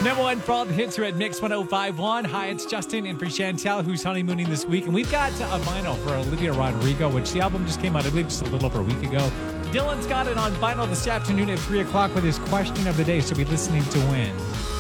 Number one for all the hits are at Mix 1051. Hi, it's Justin in for Chantel, who's honeymooning this week. And we've got a vinyl for Olivia Rodrigo, which the album just came out, I believe, just a little over a week ago. Dylan's got it on vinyl this afternoon at 3 o'clock with his question of the day, so be listening to win.